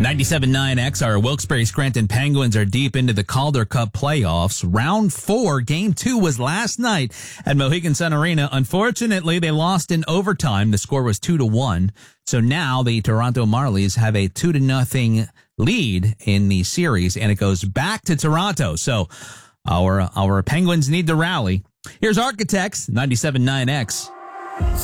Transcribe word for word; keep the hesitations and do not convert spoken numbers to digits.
ninety-seven point nine X, our Wilkes-Barre Scranton Penguins are deep into the Calder Cup playoffs. Round four, game two was last night at Mohegan Sun Arena. Unfortunately, they lost in overtime. The score was two to one. So now the Toronto Marlies have a two to nothing lead in the series, and it goes back to Toronto. So our our Penguins need to rally. Here's Architects, ninety-seven point nine X.